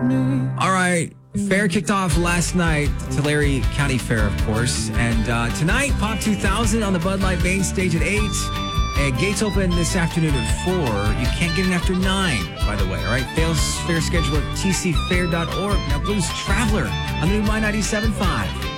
All right. Fair kicked off last night, Tulare County Fair, of course. And tonight, Pop 2000 on the Bud Light main stage at 8. And gates open this afternoon at 4. You can't get in after 9, by the way. All right. Fair schedule at tcfair.org. Now, Blues Traveler on the new My 97.5.